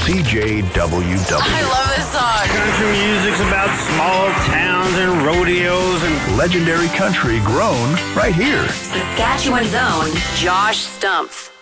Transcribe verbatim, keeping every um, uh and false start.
C J W W. I love this song. Country music's about small towns and rodeos and legendary country grown right here. Saskatchewan's own Josh Stumpf.